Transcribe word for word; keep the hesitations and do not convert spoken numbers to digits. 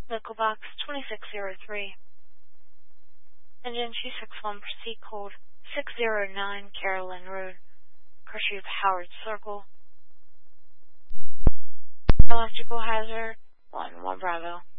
Local Box twenty-six oh three. Engine two six one, proceed code six oh nine Carolyn Road, courtesy of Howard Circle. Electrical hazard, one one Bravo.